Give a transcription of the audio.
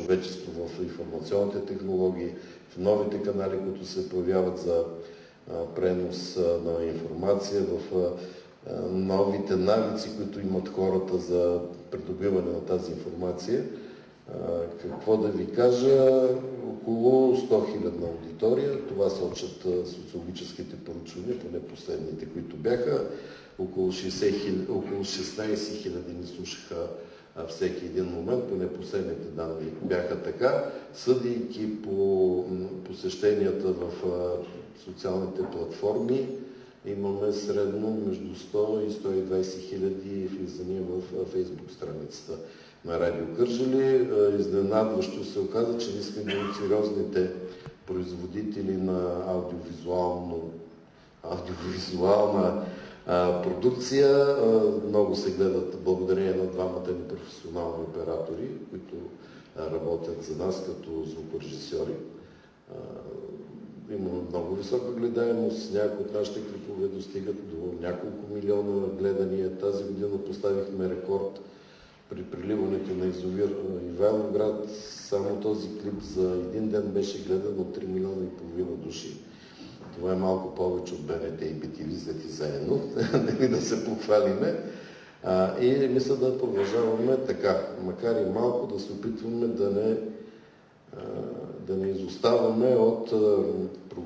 човечество в информационните технологии, в новите канали, които се появяват за пренос на информация, в новите навици, които имат хората за придобиване на тази информация. Какво да ви кажа, около 100 000 аудитория, това сочат социологическите проучвания, поне последните, които бяха, около 16 000 ни слушаха всеки един момент, поне последните данни бяха така, съдейки по посещенията в социалните платформи, имаме средно между 100 и 120 хиляди влизания в Фейсбук страницата на Радио Кърджали. Изненадващо се оказа, че ние сме от сериозните производители на аудиовизуална продукция. Много се гледат благодарение на двамата ни професионални оператори, които работят за нас като звукорежисьори. Имаме много висока гледаемост, някои от нашите клипове достигат до няколко милиона гледания. Тази година поставихме рекорд при преливането на язовир Ивайловград. Само този клип за един ден беше гледан от 3,5 милиона души. Това е малко повече от БНТ и BTV взети заедно, да се похвалиме. И мисля да продължаваме така, макар и малко да се опитваме да не изоставаме от